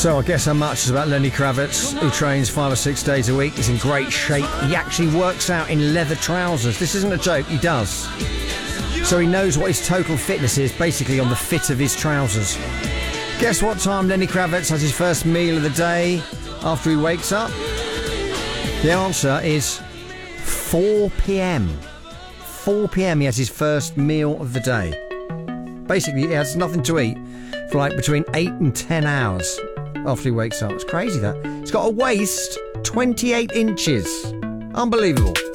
So I guess how much is about Lenny Kravitz, who trains 5 or 6 days a week. He's in great shape. He actually works out in leather trousers. This isn't a joke, he does. So he knows what his total fitness is, basically on the fit of his trousers. Guess what time Lenny Kravitz has his first meal of the day after he wakes up? The answer is 4 p.m. 4 p.m. he has his first meal of the day. Basically, he has nothing to eat for like between 8 and 10 hours after he wakes up. It's crazy that. He's got a waist 28 inches. Unbelievable.